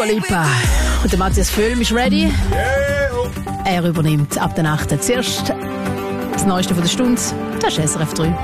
Dua Lipa. Und der Matthias Völlm ist ready. Er übernimmt ab der 8. Zuerst das Neueste von der Stunde. Das ist SRF 3.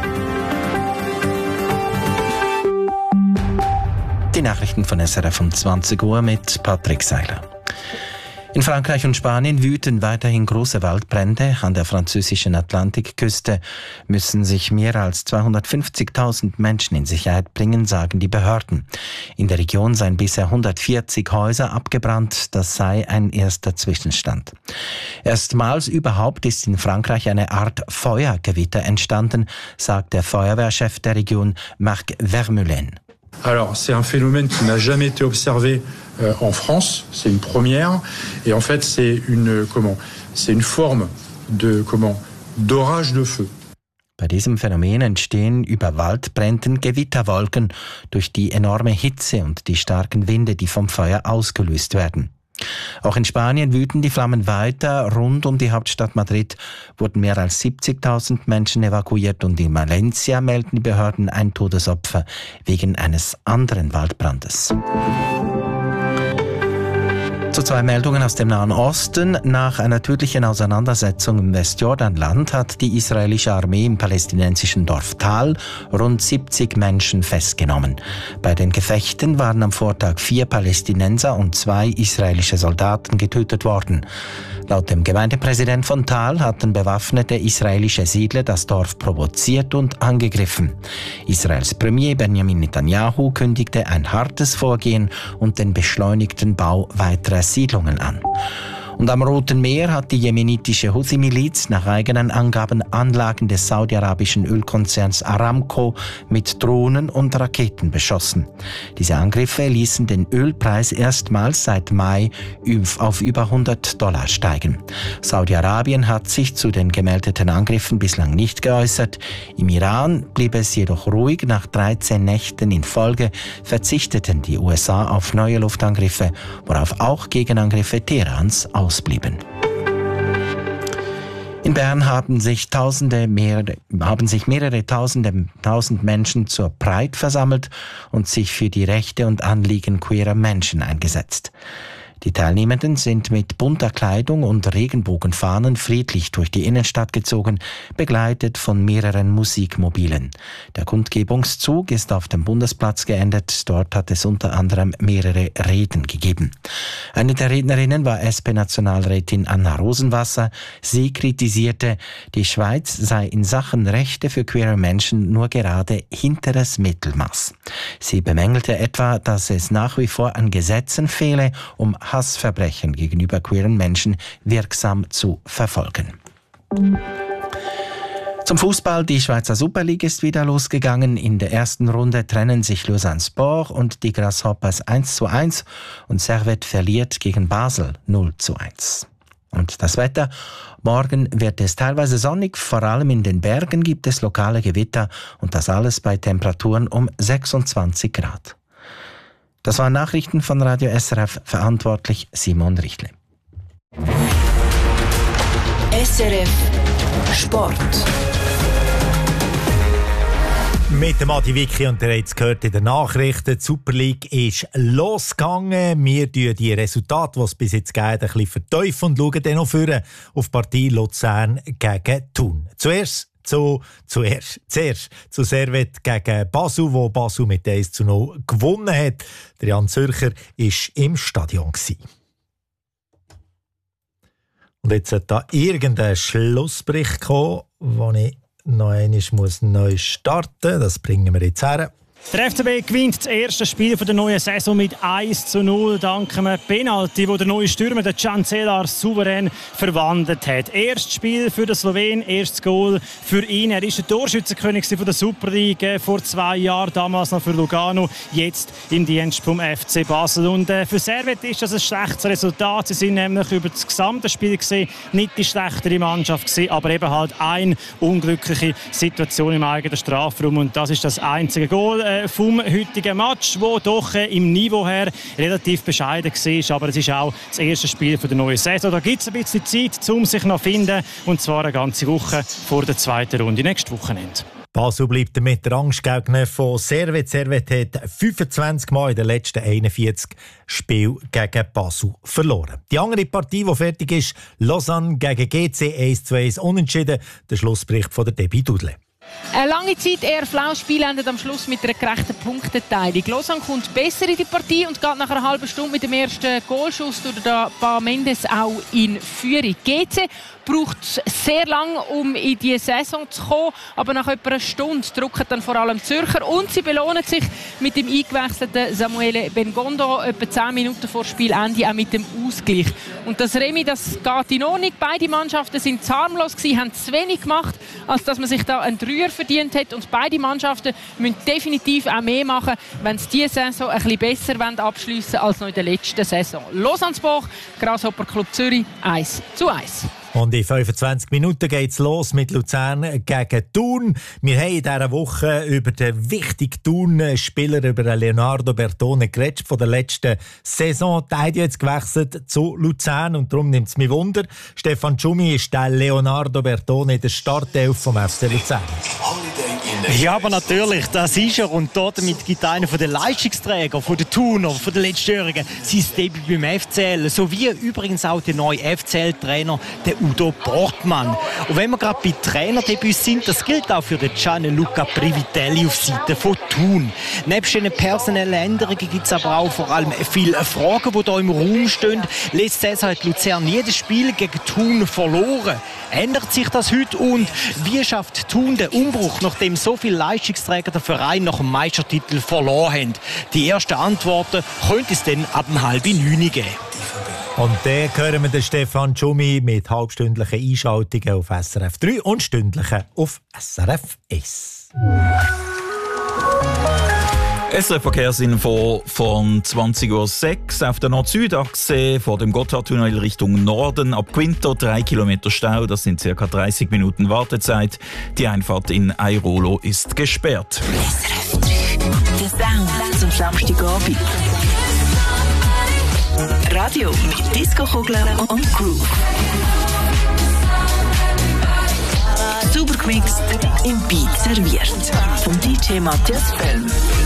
Die Nachrichten von SRF um 20 Uhr mit Patrick Seiler. In Frankreich und Spanien wüten weiterhin große Waldbrände. An der französischen Atlantikküste müssen sich mehr als 250.000 Menschen in Sicherheit bringen, sagen die Behörden. In der Region seien bisher 140 Häuser abgebrannt. Das sei ein erster Zwischenstand. Erstmals überhaupt ist in Frankreich eine Art Feuergewitter entstanden, sagt der Feuerwehrchef der Region, Marc Vermeulen. Alors, c'est un phénomène qui n'a jamais été observé en France. C'est une première. Et en fait, c'est une forme d'orage de feu. Bei diesem Phänomen entstehen über Waldbränden Gewitterwolken durch die enorme Hitze und die starken Winde, die vom Feuer ausgelöst werden. Auch in Spanien wüten die Flammen weiter. Rund um die Hauptstadt Madrid wurden mehr als 70.000 Menschen evakuiert und in Valencia melden die Behörden ein Todesopfer wegen eines anderen Waldbrandes. Zu zwei Meldungen aus dem Nahen Osten. Nach einer tödlichen Auseinandersetzung im Westjordanland hat die israelische Armee im palästinensischen Dorf Tal rund 70 Menschen festgenommen. Bei den Gefechten waren am Vortag 4 Palästinenser und 2 israelische Soldaten getötet worden. Laut dem Gemeindepräsident von Tal hatten bewaffnete israelische Siedler das Dorf provoziert und angegriffen. Israels Premier Benjamin Netanyahu kündigte ein hartes Vorgehen und den beschleunigten Bau weiterer Siedlungen an. Und am Roten Meer hat die jemenitische Houthi-Miliz nach eigenen Angaben Anlagen des saudi-arabischen Ölkonzerns Aramco mit Drohnen und Raketen beschossen. Diese Angriffe ließen den Ölpreis erstmals seit Mai auf über $100 steigen. Saudi-Arabien hat sich zu den gemeldeten Angriffen bislang nicht geäußert. Im Iran blieb es jedoch ruhig. Nach 13 Nächten in Folge verzichteten die USA auf neue Luftangriffe, worauf auch Gegenangriffe Teherans ausblieben. In Bern haben sich mehrere tausend Menschen zur Pride versammelt und sich für die Rechte und Anliegen queerer Menschen eingesetzt. Die Teilnehmenden sind mit bunter Kleidung und Regenbogenfahnen friedlich durch die Innenstadt gezogen, begleitet von mehreren Musikmobilen. Der Kundgebungszug ist auf dem Bundesplatz geendet. Dort hat es unter anderem mehrere Reden gegeben. Eine der Rednerinnen war SP-Nationalrätin Anna Rosenwasser. Sie kritisierte, die Schweiz sei in Sachen Rechte für queere Menschen nur gerade hinteres Mittelmaß. Sie bemängelte etwa, dass es nach wie vor an Gesetzen fehle, um Hassverbrechen gegenüber queeren Menschen wirksam zu verfolgen. Zum Fußball. Die Schweizer Super League ist wieder losgegangen. In der ersten Runde trennen sich Lausanne Sport und die Grasshoppers 1:1 und Servette verliert gegen Basel 0:1. Und das Wetter. Morgen wird es teilweise sonnig, vor allem in den Bergen gibt es lokale Gewitter und das alles bei Temperaturen um 26 Grad. Das waren Nachrichten von Radio SRF, verantwortlich Simon Richtle. SRF Sport. Mit dem Adi Vicky und ihr habt es gehört in den Nachrichten, die Super League ist losgegangen. Wir tun die Resultate, die es bis jetzt geht, ein bisschen vertiefen und schauen dann noch vorne auf die Partie Luzern gegen Thun. Zuerst zu Servette gegen Basel, wo Basel mit 1:0 gewonnen hat. Der Jan Zürcher war im Stadion. Und jetzt hat da irgendein Schlussbericht kommen, wo ich noch einmal neu starten muss. Das bringen wir jetzt her. Der FCB gewinnt das erste Spiel der neuen Saison mit 1:0 dank einem Penalty, wo der neue Stürmer, der Can Celar, souverän verwandelt hat. Erstes Spiel für den Slowen, erstes Goal für ihn. Er ist der Torschützenkönig von der Super League vor 2 Jahren, damals noch für Lugano, jetzt im Dienst vom FC Basel. Und für Servette ist das ein schlechtes Resultat. Sie sind nämlich über das gesamte Spiel gesehen nicht die schlechtere Mannschaft gewesen, aber eben halt eine unglückliche Situation im eigenen Strafraum. Und das ist das einzige Goal vom heutigen Match, wo doch im Niveau her relativ bescheiden war. Aber es ist auch das erste Spiel der neuen Saison. Da gibt es ein bisschen Zeit, um sich noch zu finden. Und zwar eine ganze Woche vor der zweiten Runde nächstes Wochenende. Basel bleibt mit der Angstgegner von Servet. Servet hat 25 Mal in den letzten 41 Spielen gegen Basel verloren. Die andere Partie, die fertig ist, Lausanne gegen GC 1:1 unentschieden. Der Schlussbericht von der Debbie Dudle. Eine lange Zeit eher flaues Spiel endet am Schluss mit einer gerechten Punkteteilung. Lausanne kommt besser in die Partie und geht nach einer halben Stunde mit dem ersten Goalschuss durch Bar Mendes auch in Führung. GC braucht sehr lang, um in die Saison zu kommen, aber nach etwa einer Stunde drücken dann vor allem Zürcher und sie belohnen sich mit dem eingewechselten Samuele Bengondo etwa 10 Minuten vor Spielende auch mit dem Ausgleich. Und das Remis, das geht in Ordnung. Beide Mannschaften sind harmlos gewesen, haben zu wenig gemacht, als dass man sich da einen Dreier verdient hat, und beide Mannschaften müssen definitiv auch mehr machen, wenn sie diese Saison ein bisschen besser abschliessen wollen als noch in der letzten Saison. Lausanne-Boch, Grasshopper Club Zürich 1:1. Und in 25 Minuten geht es los mit Luzern gegen Thun. Wir haben in dieser Woche über den wichtigen Thun-Spieler, über Leonardo Bertone geredet von der letzten Saison. Der hat jetzt gewechselt zu Luzern und darum nimmt es mich Wunder. Stefan Tschumi ist der Leonardo Bertone in der Startelf vom FC Luzern. Ja, aber natürlich, das ist er. Und damit gibt einer der Leistungsträger, von der Thuner, von der Letztjährigen, sein Debüt beim FCL. Sowie übrigens auch der neue FCL-Trainer, der Udo Portmann. Und wenn wir gerade bei Trainerdebüts sind, das gilt auch für den Gianluca Privitelli auf Seite von Thun. Nebst den personellen Änderungen gibt es aber auch vor allem viele Fragen, die hier im Raum stehen. Letzte Saison hat Luzern jedes Spiel gegen Thun verloren. Ändert sich das heute und wie schafft Thun den Umbruch, nachdem so viele Leistungsträger den Verein nach dem Meistertitel verloren haben? Die ersten Antworten könnte es dann ab 8:30 geben. Und dann hören wir den Stefan Tschumi mit halbstündlichen Einschaltungen auf SRF 3 und stündlichen auf SRF 1. SRF Verkehrsinfo von 20:06 Uhr auf der Nord-Süd-Achse vor dem Gotthardtunnel Richtung Norden ab Quinto 3 Kilometer Stau, das sind ca. 30 Minuten Wartezeit. Die Einfahrt in Airolo ist gesperrt. SRF 3, der Sound zum Samstagabend. Radio mit Disco-Kugeln und Groove. Super gemixt, im Beat serviert. Vom DJ Matthias Film.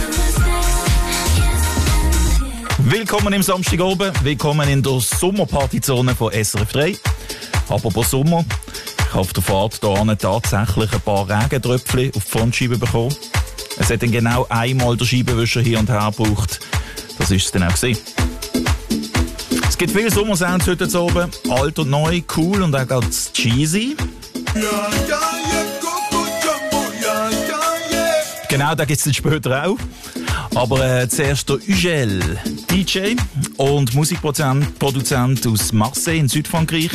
Willkommen im Samstagabend, willkommen in der Sommerpartyzone von SRF 3. Apropos Sommer, ich habe auf der Fahrt hierhin tatsächlich ein paar Regentröpfchen auf die Frontscheibe bekommen. Es hat dann genau einmal der Scheibenwischer hier und her gebraucht. Das ist es dann auch gewesen. Es gibt viele Sommersounds heute oben, alt und neu, cool und auch ganz cheesy. Genau, da gibt es dann später auch. Aber zuerst der Ugel, DJ und Musikproduzent aus Marseille in Südfrankreich.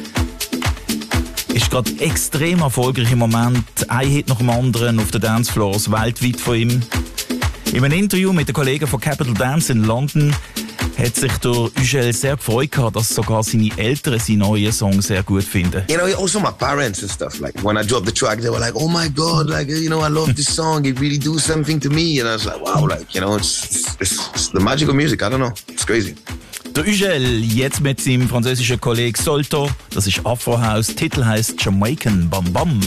Ist gerade extrem erfolgreich im Moment. Ein Hit nach dem anderen auf den Dancefloors weltweit von ihm. In einem Interview mit den Kollegen von Capital Dance in London hat sich der Ugel sehr gefreut gehabt, dass sogar seine Eltern seinen neuen Song sehr gut finden. You know, also my parents and stuff. Like when I dropped the track, they were like, "Oh my God, like you know, I love this song. It really do something to me." And I was like, "Wow, like you know, it's the magic of music. I don't know, it's crazy." Der Ugel jetzt mit seinem französischen Kollegen Solto. Das ist Afro House. Titel heißt Jamaican Bam Bam.